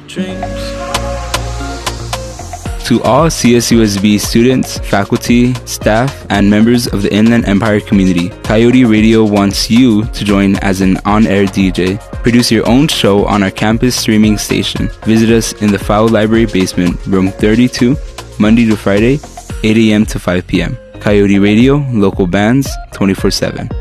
To all CSUSB students, faculty, staff, and members of the Inland Empire community, Coyote Radio wants you to join as an on-air DJ. Produce your own show on our campus streaming station. Visit us in the Fowle Library basement, room 32, Monday to Friday, 8 a.m. to 5 p.m. Coyote Radio, local bands, 24/7.